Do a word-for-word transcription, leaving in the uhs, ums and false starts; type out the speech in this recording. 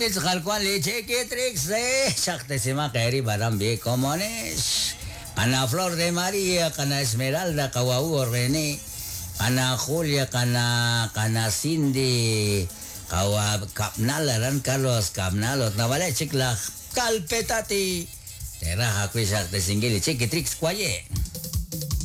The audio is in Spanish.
mis jalcuan leche que trixe, chactesima caeri barambe comones. Ana Flor de María, cana Esmeralda, Kawaú René, cana Julia, cana, cana Cindy, Kawa Kapnalaran Carlos Kapnalos, Navale Chikla, Calpetati. Tera hakuisak de singili chiquitrix kwaye.